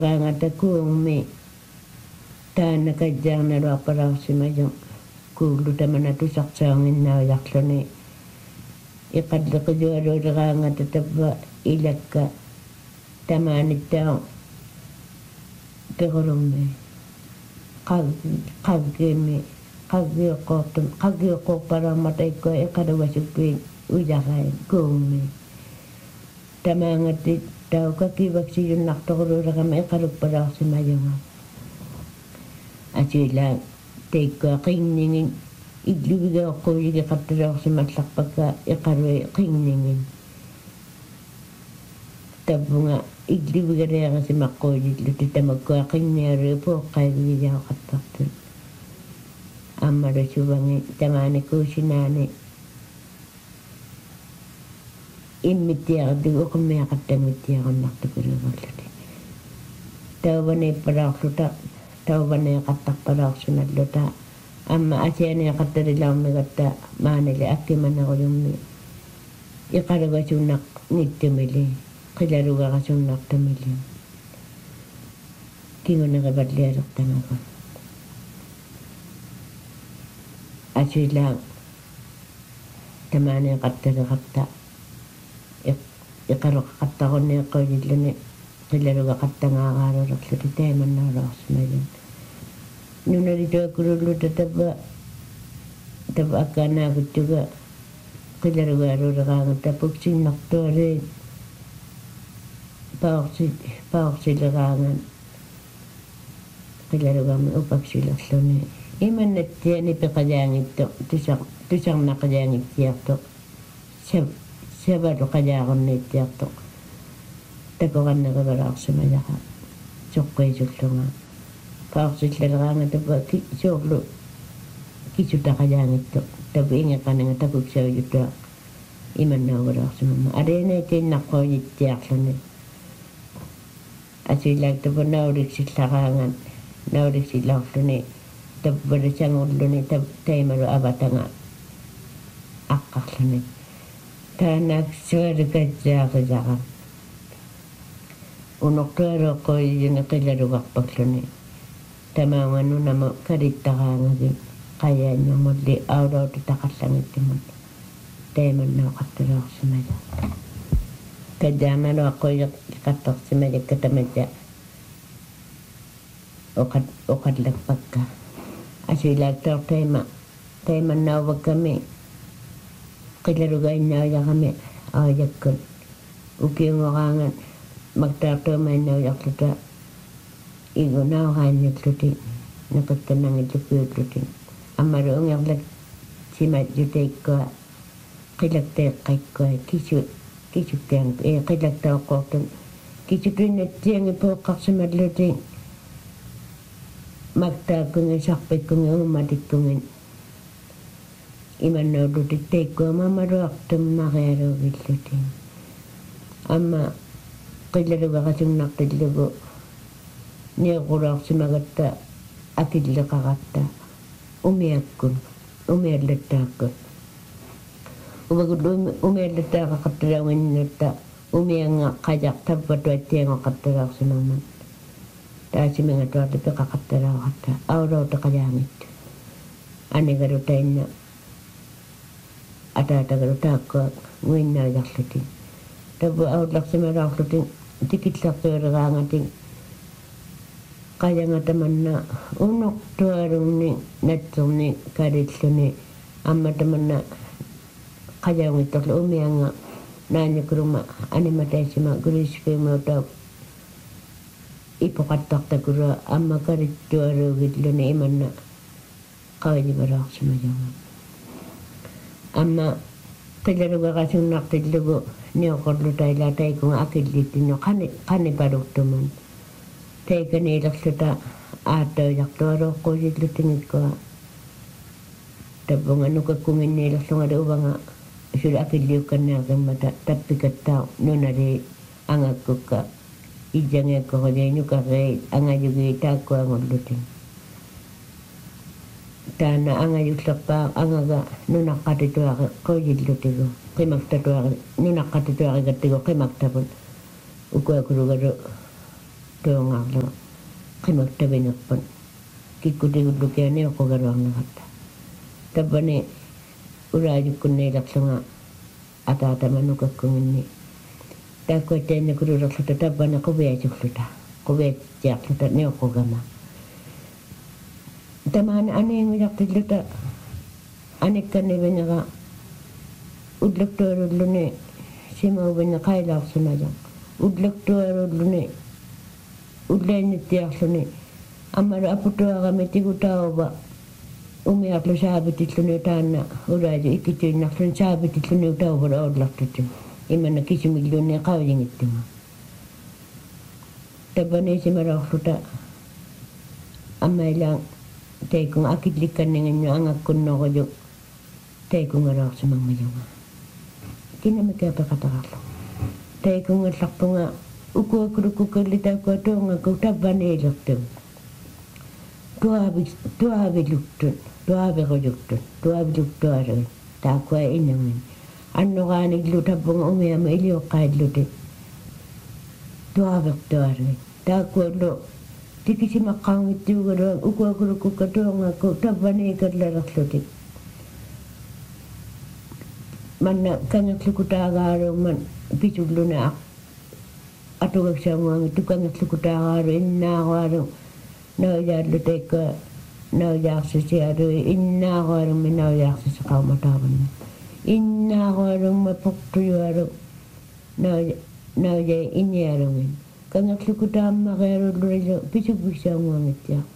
Rangata kuumi taana kajjaarna luaparaarsimajo kuullu tamanatu sarsaanginnaa yarluni iqalleqijualuulerangata tappa ilakka tamaanittaa perulummi qaggiimi qaggiuqqorpalaarmata ikkua iqaluvasuppiin ujarai kuumi tamaangatti taukakivaksiyunnartoruulerama iqaluppalaarsimajonga atila teikkoa qinningin illuvigeoqquuyigi qattulaorsimallarpakka iqalui qinningin tappunga illuvigaleerasimaqquyilluti tamakkua qinnialu puoqqaivigijaqattartut ammalu suvangi tamaanikuusinaani immittiaqattugu uqimmiaqattangittiaqannartukuluvalluti tauvaneeppalaarluta tauvaneeqattarpalaarsunalluta amma asianeeqattalilaarmigatta maanili akkimaneruyummi iqalugasunnaq nittumili qilalugaqasunnartumili kinguneqivallialertanaga asila tamaaneeqattaleqatta iqaluqqattaruneeqquyilluni qilalugaqattangaaraalulerluti taimannaalaarsimagun nunalituakkululluta tappa akkaanaavuttuga qilalugaaluuleraanga tappuksinnartualiin paorsileraangan qilalugami upaksilerluni imannattiani peqajaangitto tusarnaqajaangittiarto savalu qajaarunniittiarto takoranneqivalaarsimajaqa soqqiisullunga paorsilleraanga tappa soorlu kisutaqajaangitto tappa ingeqananga takuksavijuttua imannaugalaarsumamma aleenaitiinnaqqoojittiarluni asilaak tappa nauriksillaraangan nauriksillaorluni tappalisangurluni taimalu avatanga aqqarluni taanak sualukatsaaqisara unortualuoqquyini qilalugarpakluni tamaanganunama kalittaraangagi qayaannumulli aulautu taqallangittimut taimannauqattulaorsimaja kajaamaluaqquyaqattarsimajakka tamaja oqallakpakka asilaaktaor taimannauvakami qilalugainnaujaqami aajakkun ukiungoraangan maktaartuumainnaujaqluta igunauraanniulluti naquttanangillukkuulluti ammalu ungerlak simatjuteikkua qilakteeqqaikkua kisuttiang qilaktauqqortun kisutunnattiangi pooqqarsimalluti maktaakkungi sarpikkungi ummatikkungi imannaulluti teikkua mammaluartummarialuugilluti amma qilalugaqasunnartillugu niuqulaorsimagatta akilleqaratta umiakkun umiallattaakkut uvagullu umiallattaaqaqattulauginnatta umianga qajaq tappatuattiangoqattulaorsimamman taasiminngatuarlu peqaqattalaaqatta aulauteqajaangittu anigalu tainna ataatagalu taakkua nguinnaajarluti tappu aullarsimalaarluti tikillartuuleraangatin qajangatamanna unortualunni natserni kalilluni ammatamanna qajaungittorlu umianga naannikuluma animataisima guliskimuutaaq ipoqattartakulua amma kalittualuugilluni imanna qavajivalaarsimajonga amma qilalugaqasunnartillugu niuqorluta taikunga akillittinno qanipalurtumun taikaniilerluta aattaujartualuoqquusilluttingikkua tappunga nukakkunginniilerlungalu uvanga sulu akilliukkanniarkimmata tappikattau nunali angakkukka ijangeekkoruli nukarrei angayugi taakkuangullutin taana angayullerpaa angaga nunaqqatituari qoyillutigu qimaktatuari nunaqqatituarigattigu qimaktapun ukuakulugalu tuongaarlu qimattavinerpan kikkutigullukiani oqqugaluarnerata tappani ulaajukkunniilerlunga ataatamanukakkunginni taakkuattaannakululерluta tappani quviatukluta quviatsiarluta niuqqugama tamaana aniinguilartilluta anikkannivinera ulluktualulluni simauvinne qailaarsunaja ulluktualulluni ullaannittiarluni ammalu aputuarami tigutauva umiarlu saapitilluni taanna ulaaji ikkituinnarluni saapitilluni utauvara ollartutim imanna kisimilluni qaujingittima tappani simarorluta ammailaan teikung akillikkanninginnu angakkunnoruju teikungalorsimangajunga kinamikapeqatararlu teikungallarpunga ukuakulukukallitaakua tuungakku tappaniilertum tuavirujuktun tuaviluktualuin taakkua innangin annoraaniglu tappunga umiama ilioqqailluti tuavertualuin taakkuallu tikisimaqqaangittiugaluan ukuakulukukka tuungakku tappaniikallarerluti manna kangerlukutaagaaruumman pisulluna atugaksaanguangittu kangerlukutaagaaru innaarualu naujaallu teikka naujaarsisialu innaarualummi naujaarsisi qaumataavunna innaarualumma portujualu naujai innialungin kangerlukutaammaqialullurilu pisugviksaanguangittiarlu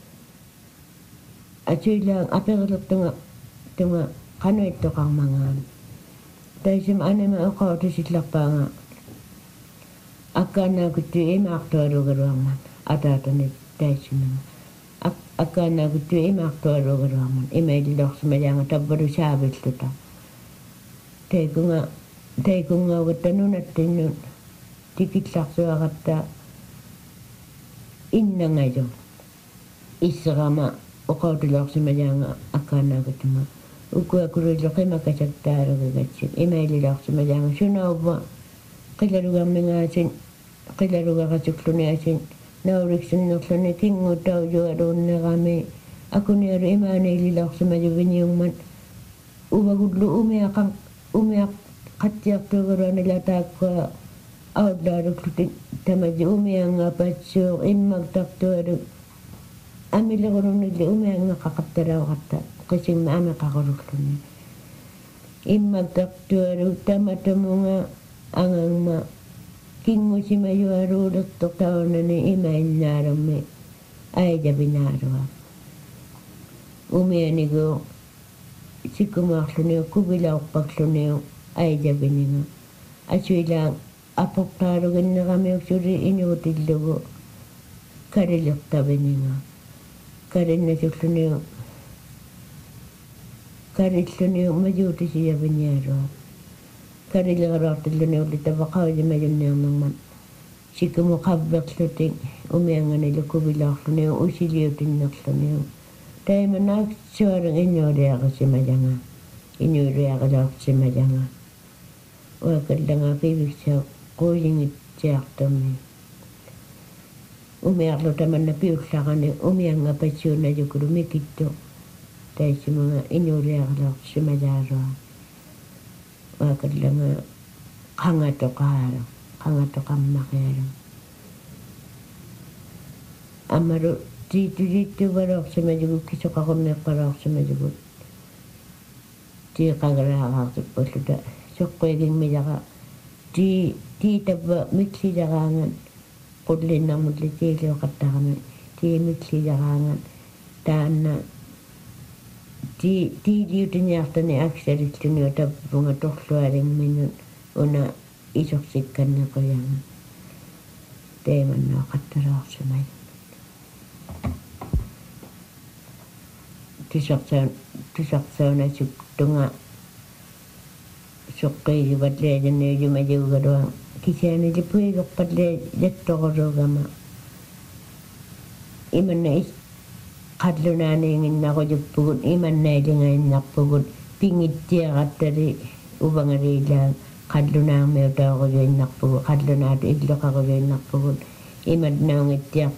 asuilaang aperillertunga tunga qanuittoqarmangaami taisim anima uqautissillarpaanga akkaannaakuttu imaartualugaluarman ataatani taisimanga akkaannaakuttu imaartualugaluarman imaililorsimajaanga tappalu saavilluta teikunngaugatta nunattinnun tikillarsuaqatta innangaju isserama uqautilorsimajaanga akkaannaakuttunga ukuakulullu qimakasaktaarugigатсин имаилилаарсималаanga сунаувва qilalugarmingaasin qilalugarasukluniasin nauriksinnerluni kinngutaujualuunnerami akunialu imaaniililaarsимajuviniungman uvagullu umiaqqattiartuugaluanila taakkua aullaalukluti tamaji umiangapatsuuq immaktartualu amilerununilli umiangeqqaqattalaaqatta qisimma ameqaqulukluni immaktartualu tamatamunga angangma kingusimayualuulertortaunani imainnaalummi aijabinaarua umianigu sikkumaarluniu kuvilauqqakluniu aijabininga asuilaang aportaaluginneramiuksuli inuutillugu kalilertavininga kalinnasulluniu karilluniu majuutisiyaviniarua karilegaluartilluni ullitavaqaujimajunniarnerman sikkumu qavverlutik umianganilu kuvilaarluniu usiliutinnerluniu taimanaak suarang inuuliaqasimajanga inuuliaqalaarsimajanga uakallanga piviksaa quulingitsiartummi umiarlu tamanna piullaqani umiangapassuunajukulu mikittu taisimanga inuuliaqalaarsimajaalua uakallanga qangatoqammaqialu amaru tiituvaloorsimajugut kisoqaqunneqqaloorsimajugut tiiqagalaaqaartipulluta soqquigingmilaqa tiitappa miksillaraangan qullinnarmulli tiiliuqattaqami tiimiksillaraangan taanna tiiliutiniartani aksalilluniu tappunga torlualingminnun una isorsikkannequyanga teemannaaqattalaarsimay tisarsaunasuk tunga soqqiigivatleejanniujumajuugaluang kisianilipuigerpatle jattoqorugama imanna qallunaaniinginnaqujuppugut imannailingainnerpugut pingittiaqattali uvangaliilaang qallunaarmiutaaquyuinnarpugut qallunaatu illuqaquyuinnarpugut imat naungittiaq